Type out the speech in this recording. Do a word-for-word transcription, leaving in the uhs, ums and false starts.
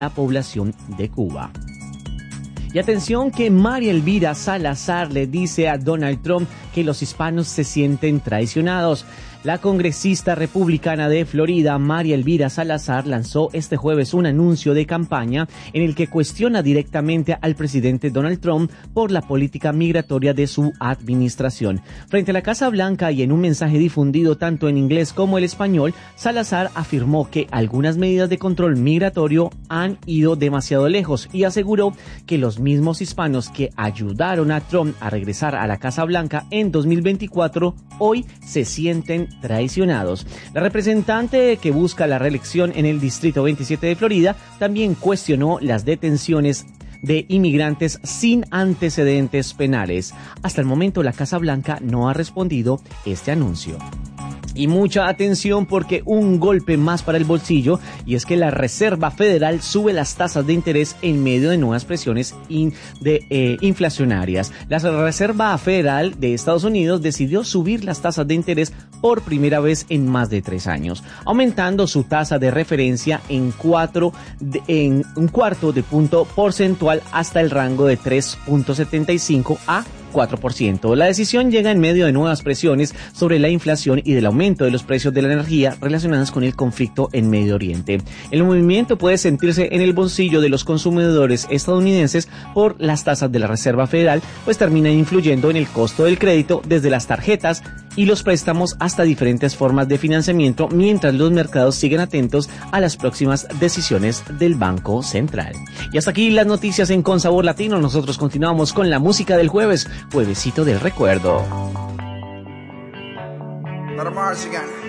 la población de Cuba. Y atención que María Elvira Salazar le dice a Donald Trump que los hispanos se sienten traicionados. La congresista republicana de Florida, María Elvira Salazar, lanzó este jueves un anuncio de campaña en el que cuestiona directamente al presidente Donald Trump por la política migratoria de su administración. Frente a la Casa Blanca y en un mensaje difundido tanto en inglés como en español, Salazar afirmó que algunas medidas de control migratorio han ido demasiado lejos y aseguró que los mismos hispanos que ayudaron a Trump a regresar a la Casa Blanca en dos mil veinticuatro hoy se sienten traicionados. La representante que busca la reelección en el Distrito veintisiete de Florida también cuestionó las detenciones de inmigrantes sin antecedentes penales. Hasta el momento la Casa Blanca no ha respondido este anuncio. Y mucha atención porque un golpe más para el bolsillo, y es que la Reserva Federal sube las tasas de interés en medio de nuevas presiones in, de, eh, inflacionarias. La Reserva Federal de Estados Unidos decidió subir las tasas de interés por primera vez en más de tres años, aumentando su tasa de referencia en, cuatro de, en un cuarto de punto porcentual hasta el rango de tres punto setenta y cinco a cuatro por ciento. La decisión llega en medio de nuevas presiones sobre la inflación y del aumento de los precios de la energía relacionadas con el conflicto en Medio Oriente. El movimiento puede sentirse en el bolsillo de los consumidores estadounidenses por las tasas de la Reserva Federal, pues terminan influyendo en el costo del crédito desde las tarjetas y los préstamos hasta diferentes formas de financiamiento, mientras los mercados siguen atentos a las próximas decisiones del Banco Central. Y hasta aquí las noticias en Con Sabor Latino. Nosotros continuamos con la música del jueves, Juevesito del Recuerdo. Let 'em march again.